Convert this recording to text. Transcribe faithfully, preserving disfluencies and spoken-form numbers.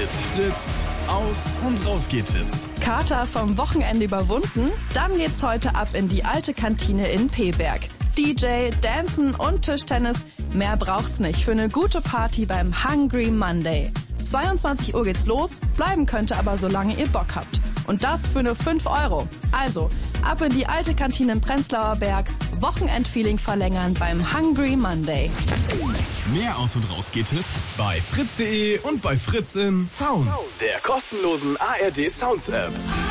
mit Fritz Aus- und Rausgeht-Tipps. Kater vom Wochenende überwunden? Dann geht's heute ab in die alte Kantine in Peberg. D J, Dancen und Tischtennis, mehr braucht's nicht für eine gute Party beim Hungry Monday. zweiundzwanzig Uhr geht's los, bleiben könnte aber solange ihr Bock habt. Und das für nur fünf Euro. Also, ab in die alte Kantine im Prenzlauer Berg, Wochenendfeeling verlängern beim Hungry Monday. Mehr Aus- und Rausgeht-Tipps bei fritz punkt de und bei Fritz im Sounds, der kostenlosen A R D Sounds App.